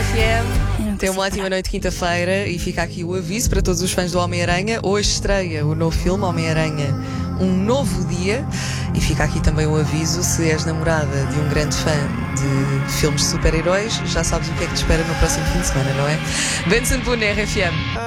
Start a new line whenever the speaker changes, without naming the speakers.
RFM. Tem uma ótima noite de quinta-feira e fica aqui o aviso para todos os fãs do Homem-Aranha. Hoje estreia o novo filme, Homem-Aranha, Um Novo Dia. E fica aqui também o aviso, se és namorada de um grande fã de filmes de super-heróis, já sabes o que é que te espera no próximo fim de semana, não é? Benson Boone, RFM.